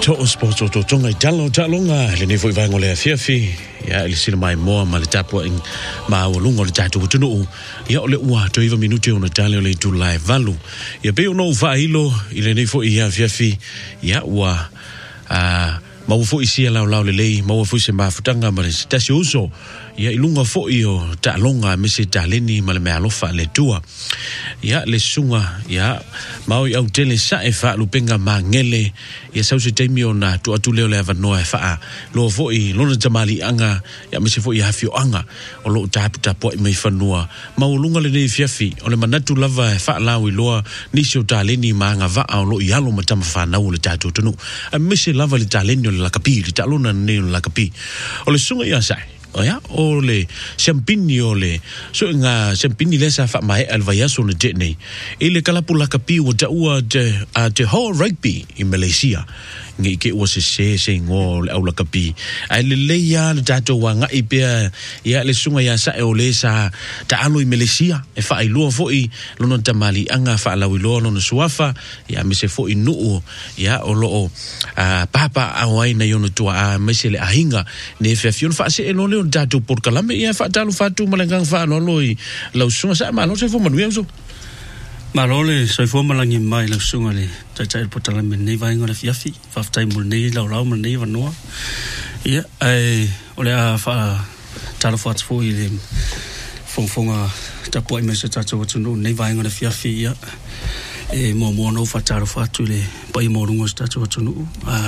to sports to tonga talonga le ne foi vango le fiafi ya le sila mai mo ma le tapo in ma o lungo le tatu tunu ya le ua to iva minuti ona tale le tu live valu ya be no va hilo ile ne foi ya fiafi ya wa ma wo foi sia la le ma wo foi se ma futanga ma le stasio uso ya ilunga fo io talonga me se taleni ma le me alofa le tua ya le sunga ya mau au tele sa e fa lupenga mangele ya sau se taimi ona tu atu leo le vanoa e fa lo fo I lo na tamali anga ya me se fo I hafio anga o lo taputa po me fanua mau lunga le nei fiafi o le manatu lava e fa lawi loa nisio taleni manga va o lo yalo matama fa na o le tatu tunu a me se lava le taleni o le lakapi le talona ne o le lakapi o le sunga ya sai ya ole champini ole so nga champini le sa fa mai alvaya so ne nei ile kala pula kapi o ta ua te ho rugby in Malaysia ngi ke o se ngol au la kapi ai le ya tato wa nga ipea ya le sunga ya sa ole sa ta alo in Malaysia e fa ai lo foi lo non tamali anga fa la wi lo no suafa ya me se foi nu ya o lo papa awai na yono tua me se le ahinga ne fe fion fa se no le tato por kalame ya fa talu fatu malangang fa no loi lo sunga sa ma no se fo manu so Malole so fo malangi mai la sunga le tai potala me nei vai ngona fiafi fa tai mul nei la me nei va no ia ai ole a fa tala fo fo ile fonga ta po me se tatu tunu nei vai ngona fiafi ia e mo no fa tala fo tu le pai mo rungo tatu tunu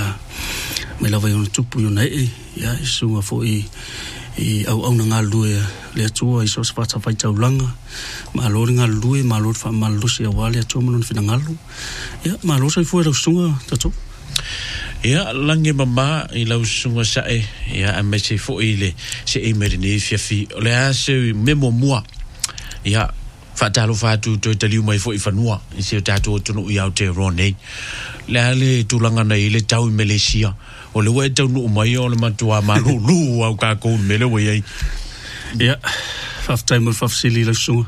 me la vai on tupu yo nei ia sunga fo I au na ngalue le tua I so spata fai taulanga ma lori ngalue ma lori fa malu se wale tua manon fina ngalu ya ma lo sai foi la sunga tato ya lange mama I la sunga sae ya me se fo ile se e merine fiafi le ase memo moi ya fatalo fatu to taliu mai fo I fanua I se tato tunu I te rone le tulanga na ile tau Malaysia o le wai tau nu mai o le matua malu lu au ka ko mele wai ya faf time faf sili la sunga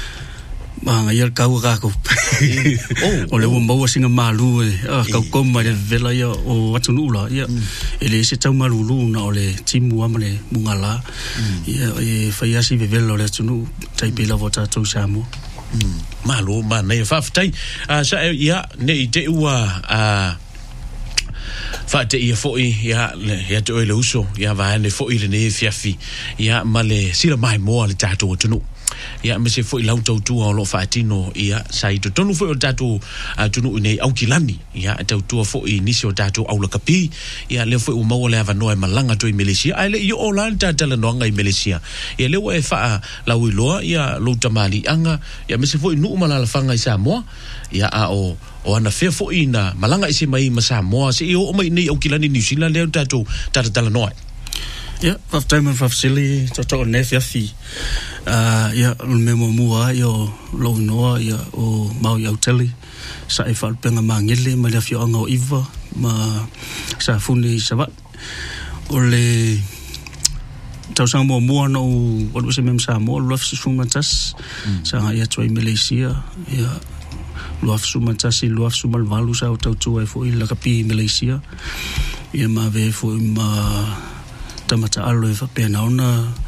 ma ia ka ka ko o le mo singa malu ka ko ma le vela ya o watu nu la ya ele se tau malu lu na o le timu amale mungala ya e fa ya si vela le tunu tai pela vota to samo malu ma nei faf tai sa ya nei te ua fa te ia foi ya te oile uso ya va ne foi le ne fiafi ya male sila mai mo le tato tunu ya me se foi lauto tu o lo fatino ya sai to tonu foi o tato tunu nei au kilani ya te tu foi nisi o tato au la kapi ya le foi o mo le ava no e malanga to I Malaysia ai le yo olanta tala no ngai Malaysia ya le we fa la wiloa ya lo tamali anga ya me se foi nu mala la fanga I Samoa ya o ana fe fo ina malanga isi mai masa mo se o mai nei o kilani New Zealand le tato tala no ya faf time faf sili to ne fiafi ya memo mua yo lo no ya o mau ya tele sa e fal penga mangele ma le fio anga iva ma sa funi sabat ole tau sang mo no o se mem sa mo lo fsu matas sa ya toi Malaysia ya luaf sumatasi luaf sumal valu sa tau tu ai fo I la kapi Malaysia ia ma ve fo ma tamata alo e fa pena ona